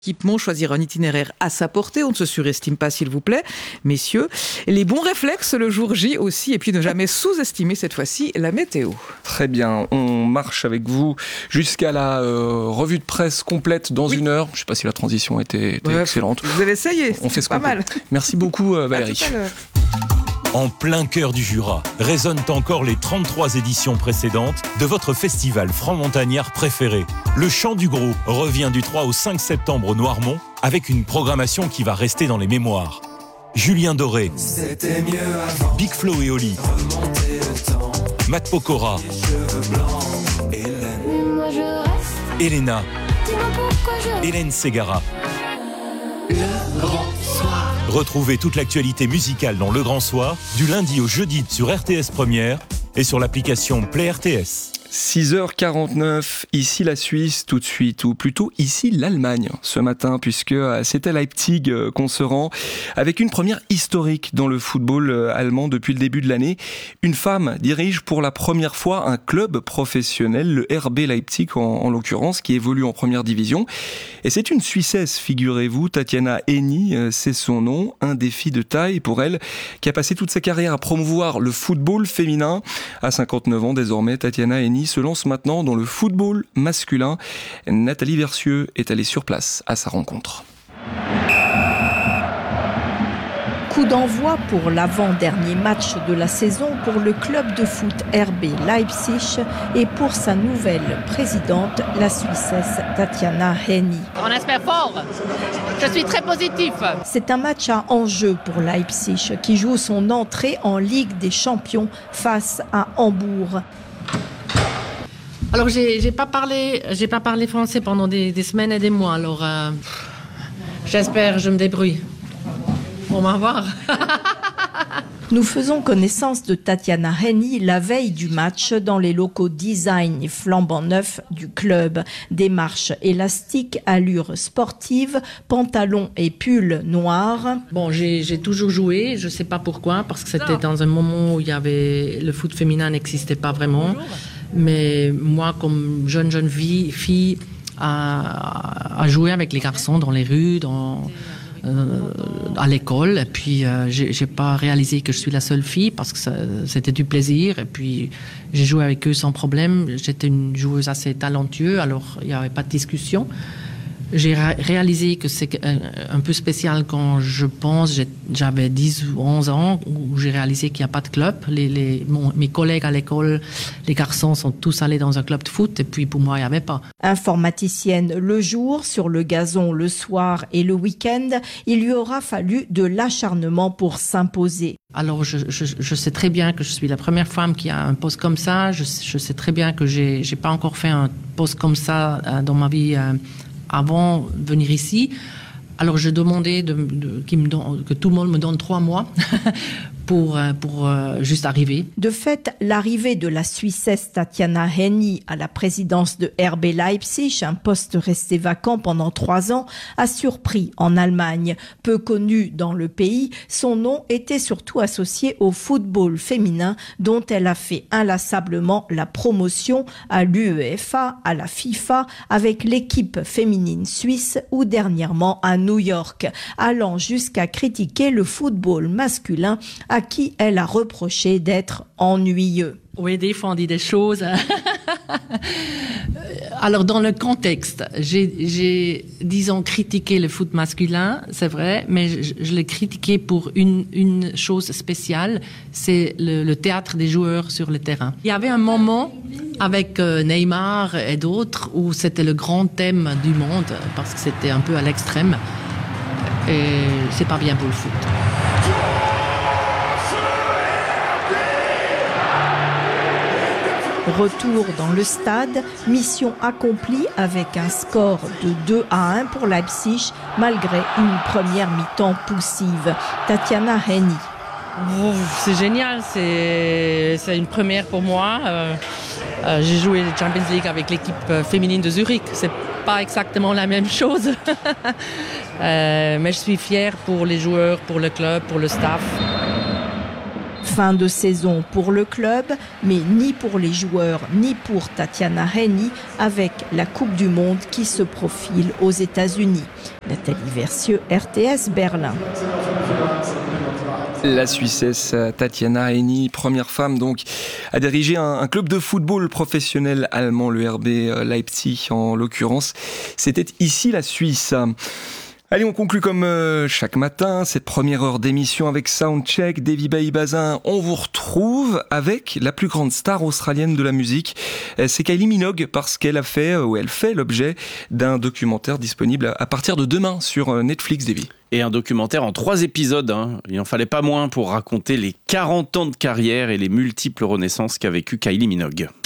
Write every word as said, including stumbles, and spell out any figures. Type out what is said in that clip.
Équipement, choisir un itinéraire à sa portée, on ne se surestime pas s'il vous plaît, messieurs. Les bons réflexes le jour J aussi, et puis ne jamais sous-estimer cette fois-ci la météo. Très bien, on marche avec vous jusqu'à la euh, revue de presse complète dans oui. une heure. Je ne sais pas si la transition était, était ouais, excellente. Vous avez essayé, on fait ce pas qu'on mal. Peut. Merci beaucoup euh, Valérie. En plein cœur du Jura, résonnent encore les trente-trois éditions précédentes de votre festival franc-montagnard préféré. Le Chant du Gros revient du trois au cinq septembre au Noirmont avec une programmation qui va rester dans les mémoires. Julien Doré, Big Flo et Oli, Matt Pokora, Elena, Hélène Ségara. Le Grand Soir. Retrouvez toute l'actualité musicale dans Le Grand Soir, du lundi au jeudi sur R T S Première et sur l'application Play R T S. six heures quarante-neuf, ici la Suisse tout de suite, ou plutôt ici l'Allemagne ce matin, puisque c'est à Leipzig qu'on se rend avec une première historique dans le football allemand depuis le début de l'année. Une femme dirige pour la première fois un club professionnel, le R B Leipzig en, en l'occurrence, qui évolue en première division. Et c'est une Suissesse, figurez-vous, Tatiana Henny, c'est son nom, un défi de taille pour elle, qui a passé toute sa carrière à promouvoir le football féminin. À cinquante-neuf ans désormais, Tatiana Henny se lance maintenant dans le football masculin. Nathalie Versieux est allée sur place à sa rencontre. Coup d'envoi pour l'avant-dernier match de la saison pour le club de foot R B Leipzig et pour sa nouvelle présidente, la Suissesse Tatiana Henny. On espère fort. Je suis très positif. C'est un match à enjeu pour Leipzig qui joue son entrée en Ligue des Champions face à Hambourg. Alors j'ai, j'ai pas parlé, j'ai pas parlé français pendant des, des semaines et des mois. Alors euh, j'espère que je me débrouille. On va voir. Nous faisons connaissance de Tatiana Henny la veille du match dans les locaux design et flambant neufs du club. Démarche élastique, allure sportive, pantalon et pull noir. Bon, j'ai, j'ai toujours joué, je sais pas pourquoi, parce que c'était dans un moment où il y avait le foot féminin n'existait pas vraiment. Mais moi, comme jeune jeune fille, fille à, à jouer avec les garçons dans les rues, dans Euh, à l'école, et puis euh, j'ai, j'ai pas réalisé que je suis la seule fille parce que ça, c'était du plaisir, et puis j'ai joué avec eux sans problème. J'étais une joueuse assez talentueuse, alors il n'y avait pas de discussion. J'ai ra- réalisé que c'est un, un peu spécial quand je pense, j'ai, j'avais dix ou onze ans, où j'ai réalisé qu'il n'y a pas de club. Les, les, mon, mes collègues à l'école, les garçons sont tous allés dans un club de foot, et puis pour moi, il n'y avait pas. Informaticienne le jour, sur le gazon le soir et le week-end, il lui aura fallu de l'acharnement pour s'imposer. Alors, je, je, je sais très bien que je suis la première femme qui a un poste comme ça. Je, je sais très bien que j'ai, j'ai pas encore fait un poste comme ça euh, dans ma vie euh, avant de venir ici. Alors, je demandais de, de, qu'il me donne, que tout le monde me donne trois mois pour, pour euh, juste arriver. De fait, l'arrivée de la Suissesse Tatiana Henny à la présidence de R B Leipzig, un poste resté vacant pendant trois ans, a surpris en Allemagne. Peu connu dans le pays, son nom était surtout associé au football féminin dont elle a fait inlassablement la promotion à l'UEFA, à la FIFA, avec l'équipe féminine suisse ou dernièrement à New York, allant jusqu'à critiquer le football masculin à qui elle a reproché d'être ennuyeux. Oui, des fois on dit des choses. Alors dans le contexte, j'ai, j'ai disons critiqué le foot masculin, c'est vrai, mais je, je l'ai critiqué pour une, une chose spéciale, c'est le, le théâtre des joueurs sur le terrain. Il y avait un moment avec euh, Neymar et d'autres où c'était le grand thème du monde, parce que c'était un peu à l'extrême, et c'est pas bien pour le foot. Retour dans le stade, mission accomplie avec un score de deux à un pour Leipzig, malgré une première mi-temps poussive. Tatiana Henny. Oh, c'est génial, c'est, c'est une première pour moi. Euh, euh, j'ai joué la Champions League avec l'équipe féminine de Zurich. C'est pas exactement la même chose, euh, mais je suis fière pour les joueurs, pour le club, pour le staff. Fin de saison pour le club, mais ni pour les joueurs, ni pour Tatiana Henny, avec la Coupe du Monde qui se profile aux États-Unis. Nathalie Versieux, R T S Berlin. La Suissesse Tatiana Henny, première femme donc à diriger un, un club de football professionnel allemand, le R B Leipzig en l'occurrence. C'était ici la Suisse. Allez, on conclut comme euh, chaque matin cette première heure d'émission avec Soundcheck. Davy Baïbazin, on vous retrouve avec la plus grande star australienne de la musique. C'est Kylie Minogue parce qu'elle a fait, ou elle fait l'objet d'un documentaire disponible à partir de demain sur Netflix, Davy. Et un documentaire en trois épisodes. Hein. Il n'en fallait pas moins pour raconter les quarante ans de carrière et les multiples renaissances qu'a vécu Kylie Minogue.